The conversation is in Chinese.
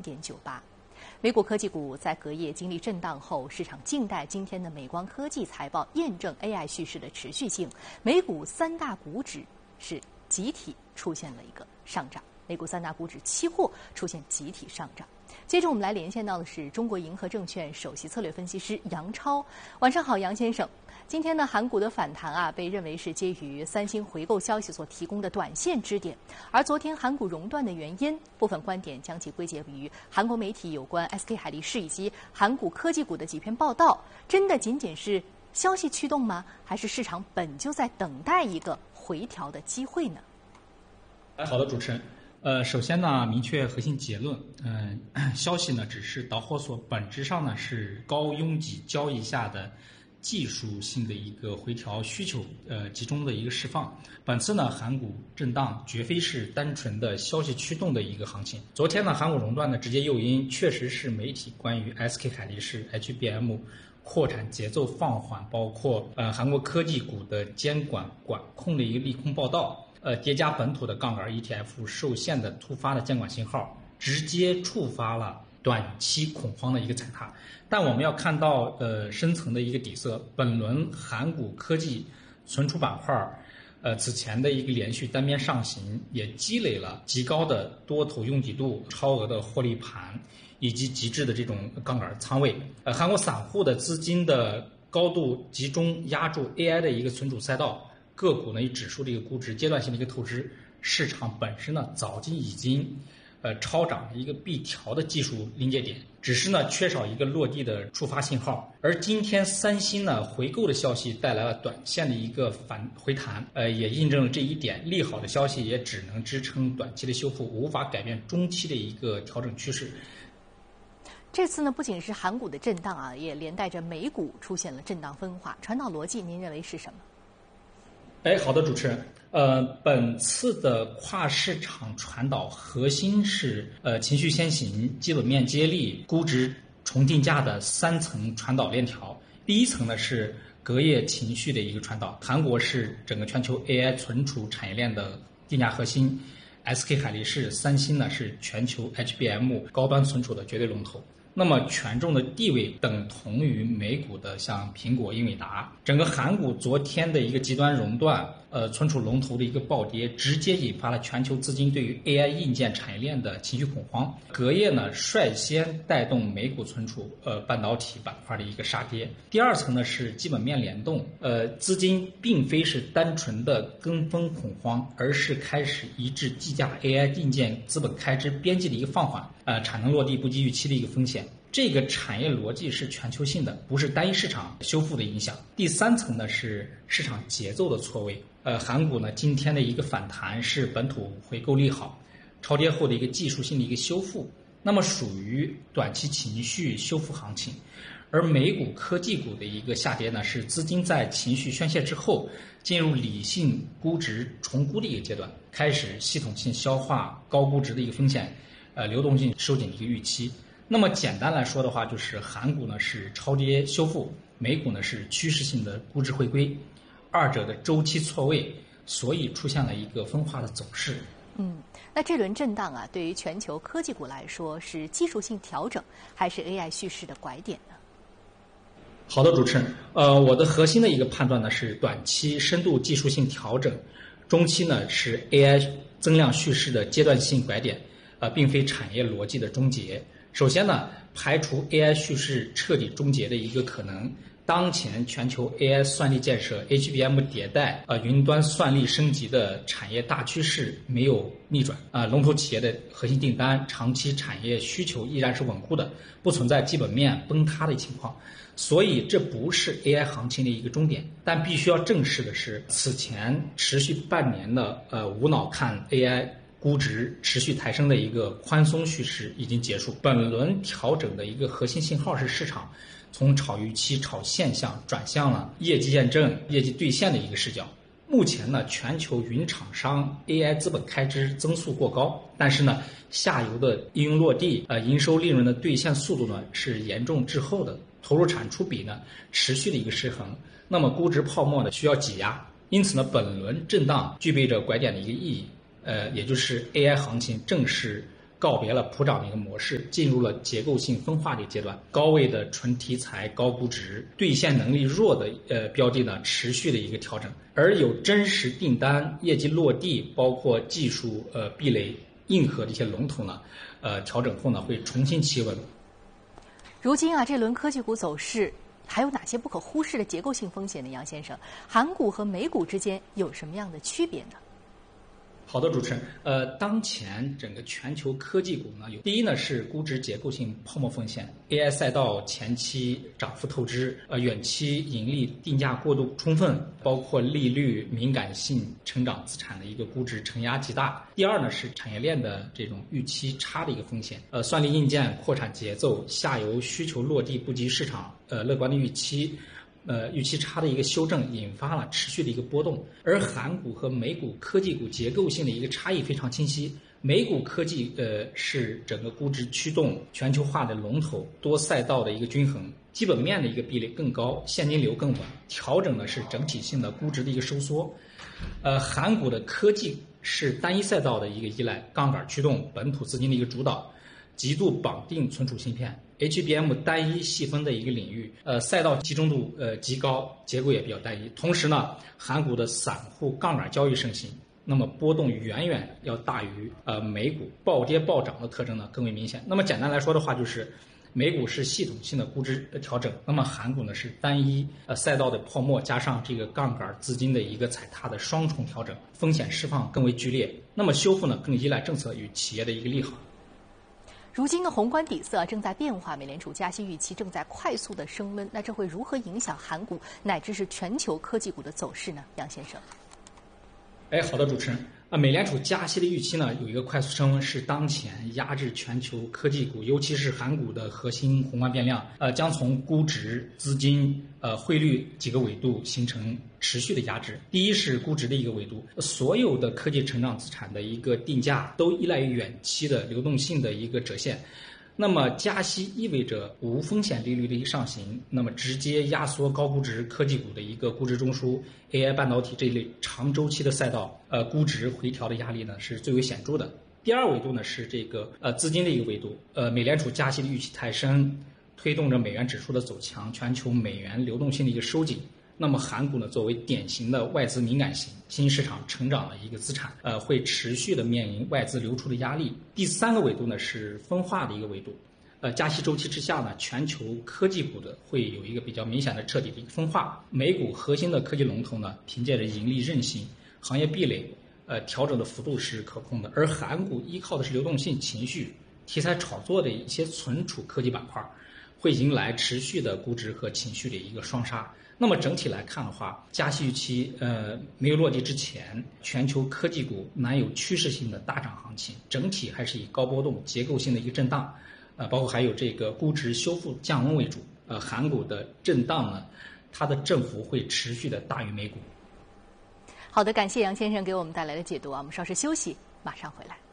0.98。美股科技股在隔夜经历震荡后，市场静待今天的美光科技财报验证 AI 叙事的持续性。美股三大股指是集体出现了一个上涨，美股三大股指期货出现集体上涨。接着我们来连线到的是中国银河证券首席策略分析师杨超。晚上好，杨先生。今天呢，韩股的反弹被认为是基于三星回购消息所提供的短线支点。而昨天韩股熔断的原因，部分观点将其归结于韩国媒体有关 SK 海力士以及韩股科技股的几篇报道。真的仅仅是消息驱动吗？还是市场本就在等待一个回调的机会呢？ 好的，主持人。首先呢，明确核心结论。消息呢只是导火索，本质上呢是高拥挤交易下的技术性的一个回调需求集中的一个释放。本次呢韩股震荡绝非是单纯的消息驱动的一个行情。昨天呢韩股熔断的直接诱因确实是媒体关于 SK 海力士 HBM 扩产节奏放缓，包括韩国科技股的监管管控的一个利空报道。叠加本土的杠杆 ETF 受限的突发的监管信号，直接触发了短期恐慌的一个踩踏。但我们要看到深层的一个底色，本轮韩股科技存储板块此前的一个连续单边上行，也积累了极高的多头拥挤度、超额的获利盘以及极致的这种杠杆仓位。韩国散户的资金的高度集中压住 AI 的一个存储赛道，个股呢以指数的一个估值阶段性的一个透支，市场本身呢早就已经超涨一个必调的技术临界点，只是呢缺少一个落地的触发信号。而今天三星呢回购的消息带来了短线的一个回弹，也印证了这一点。利好的消息也只能支撑短期的修复，无法改变中期的一个调整趋势。 这次呢不仅是韩股的震荡也连带着美股出现了震荡分化。传导逻辑您认为是什么？ 好的，主持人。本次的跨市场传导核心是情绪先行、基本面接力、估值重定价的3层传导链条。第一层呢是隔夜情绪的一个传导，韩国是整个全球 AI 存储产业链的定价核心， SK 海力士、三星呢是全球 HBM 高端存储的绝对龙头。那么权重的地位等同于美股的像苹果、英伟达。整个韩股昨天的一个极端熔断，存储龙头的一个暴跌，直接引发了全球资金对于 AI 硬件产业链的情绪恐慌。隔夜呢率先带动美股存储半导体板块的一个杀跌。第二层呢是基本面联动，资金并非是单纯的跟风恐慌，而是开始一致计价 AI 硬件资本开支边际的一个放缓，产能落地不及预期的一个风险。这个产业逻辑是全球性的，不是单一市场修复的影响。第三层呢是市场节奏的错位。韩股呢今天的一个反弹是本土回购利好，超跌后的一个技术性的一个修复，那么属于短期情绪修复行情。而美股科技股的一个下跌呢，是资金在情绪宣泄之后进入理性估值重估的一个阶段，开始系统性消化高估值的一个风险，流动性收紧的一个预期。那么简单来说的话，就是韩股呢是超跌修复，美股呢是趋势性的估值回归，二者的周期错位，所以出现了一个分化的走势。 那这轮震荡对于全球科技股来说是技术性调整，还是 AI 叙事的拐点呢？ 好的，主持人。我的核心的一个判断呢是短期深度技术性调整，中期呢是 AI 增量叙事的阶段性拐点，并非产业逻辑的终结。首先呢，排除 AI 叙事彻底终结的一个可能。当前全球 AI 算力建设、HBM 迭代、云端算力升级的产业大趋势没有逆转龙头企业的核心订单、长期产业需求依然是稳固的，不存在基本面崩塌的情况。所以这不是 AI 行情的一个终点，但必须要正视的是，此前持续半年的无脑看 AI估值持续抬升的一个宽松叙事已经结束。本轮调整的一个核心信号是市场从炒预期、炒现象转向了业绩验证、业绩兑现的一个视角。目前呢，全球云厂商 AI 资本开支增速过高，但是呢，下游的应用落地、营收利润的兑现速度呢是严重滞后的，投入产出比呢持续的一个失衡，那么估值泡沫呢需要挤压。因此呢，本轮震荡具备着拐点的一个意义，也就是 AI 行情正式告别了普涨的一个模式，进入了结构性分化的阶段。高位的纯题材、高估值、兑现能力弱的标的呢，持续的一个调整，而有真实订单、业绩落地，包括技术壁垒硬核的一些龙头呢，调整后呢会重新企稳。 如今啊，这轮科技股走势还有哪些不可忽视的结构性风险呢？杨先生，韩股和美股之间有什么样的区别呢？ 好的，主持人，当前整个全球科技股呢，第一呢是估值结构性泡沫风险 ，AI 赛道前期涨幅透支，远期盈利定价过度充分，包括利率敏感性成长资产的一个估值承压极大。第二呢是产业链的这种预期差的一个风险，算力硬件扩产节奏、下游需求落地不及市场乐观的预期。预期差的一个修正引发了持续的一个波动，而韩股和美股科技股结构性的一个差异非常清晰。美股科技是整个估值驱动全球化的龙头，多赛道的一个均衡，基本面的一个壁垒更高，现金流更稳，调整的是整体性的估值的一个收缩。韩股的科技是单一赛道的一个依赖，杠杆驱动，本土资金的一个主导，极度绑定存储芯片。HBM 单一细分的一个领域，赛道集中度极高，结构也比较单一。同时呢，韩股的散户杠杆交易盛行，那么波动远远要大于美股，暴跌暴涨的特征呢更为明显。那么简单来说的话，就是美股是系统性的估值调整，那么韩股呢是单一赛道的泡沫加上这个杠杆资金的一个踩踏的双重调整，风险释放更为剧烈。那么修复呢更依赖政策与企业的一个利好。 如今的宏观底色正在变化，美联储加息预期正在快速的升温，那这会如何影响韩股乃至是全球科技股的走势呢？杨先生。 好的，主持人。美联储加息的预期呢，有一个快速升温，是当前压制全球科技股，尤其是韩股的核心宏观变量，将从估值、资金、汇率几个维度形成持续的压制。第一是估值的一个维度，所有的科技成长资产的一个定价都依赖于远期的流动性的一个折现。那么加息意味着无风险利率的一个上行，那么直接压缩高估值科技股的一个估值中枢 ，AI 半导体这一类长周期的赛道，估值回调的压力呢是最为显著的。第二维度呢是这个资金的一个维度，美联储加息的预期太深，推动着美元指数的走强，全球美元流动性的一个收紧。那么韩股呢，作为典型的外资敏感型新市场成长的一个资产，会持续的面临外资流出的压力。第三个维度呢是分化的一个维度，加息周期之下呢，全球科技股的会有一个比较明显的彻底的一个分化。美股核心的科技龙头呢，凭借着盈利韧性、行业壁垒，调整的幅度是可控的，而韩股依靠的是流动性、情绪、题材炒作的一些存储科技板块，会迎来持续的估值和情绪的一个双杀。那么整体来看的话，加息预期没有落地之前，全球科技股难有趋势性的大涨行情，整体还是以高波动、结构性的一个震荡，包括还有这个估值修复降温为主。韩股的震荡呢，它的振幅会持续的大于美股。 好的，感谢杨先生给我们带来的解读啊，我们稍事休息，马上回来。